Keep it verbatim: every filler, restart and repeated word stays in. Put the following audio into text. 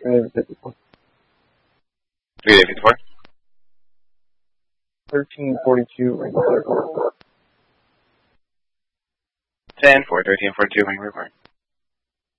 three fifty-four. three fifty-four. thirteen forty-two, ring clear. ten four, thirteen forty-two, ring report.